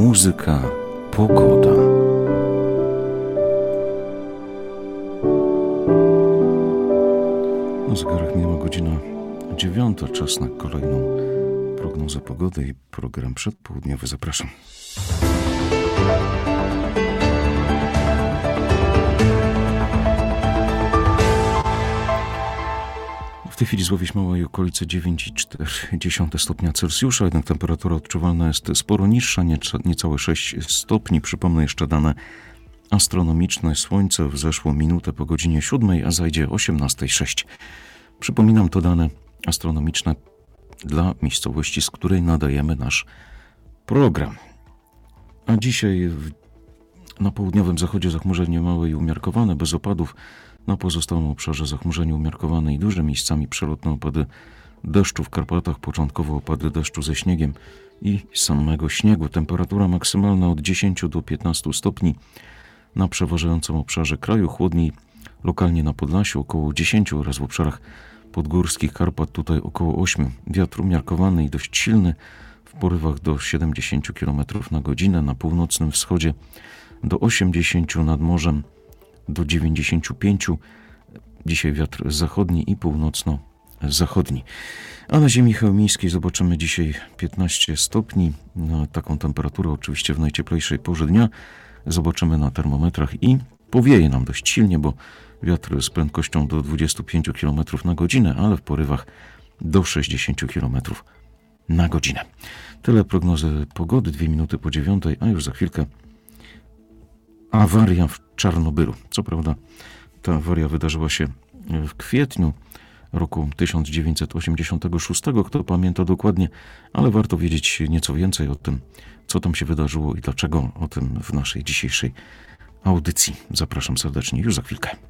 muzyka, pogoda. Na zegarach minęła godzina 9. Czas na kolejną prognozę pogody i program przedpołudniowy. Zapraszam. W tej chwili Złowiś Mała i okolice 9,4 stopnia Celsjusza, jednak temperatura odczuwalna jest sporo niższa, niecałe 6 stopni. Przypomnę jeszcze dane astronomiczne. Słońce wzeszło minutę po godzinie 7, a zajdzie 18:06. Przypominam, to dane astronomiczne dla miejscowości, z której nadajemy nasz program. A dzisiaj na południowym zachodzie zachmurzenie małe i umiarkowane, bez opadów. Na pozostałym obszarze zachmurzenie umiarkowane i duże, miejscami przelotne opady deszczu w Karpatach, początkowo opady deszczu ze śniegiem i samego śniegu. Temperatura maksymalna od 10 do 15 stopni na przeważającym obszarze kraju, chłodniej lokalnie na Podlasiu około 10 oraz w obszarach podgórskich Karpat tutaj około 8. Wiatr umiarkowany i dość silny w porywach do 70 km na godzinę, na północnym wschodzie do 80, nad morzem do 95. Dzisiaj wiatr zachodni i północno-zachodni. A na ziemi chełmińskiej zobaczymy dzisiaj 15 stopni. Taką temperaturę oczywiście w najcieplejszej porze dnia zobaczymy na termometrach i powieje nam dość silnie, bo wiatr z prędkością do 25 km na godzinę, ale w porywach do 60 km na godzinę. Tyle prognozy pogody, 2 minuty po 9, a już za chwilkę awaria w Czarnobylu. Co prawda ta awaria wydarzyła się w kwietniu roku 1986, kto pamięta dokładnie, ale warto wiedzieć nieco więcej o tym, co tam się wydarzyło i dlaczego, o tym w naszej dzisiejszej audycji. Zapraszam serdecznie już za chwilkę.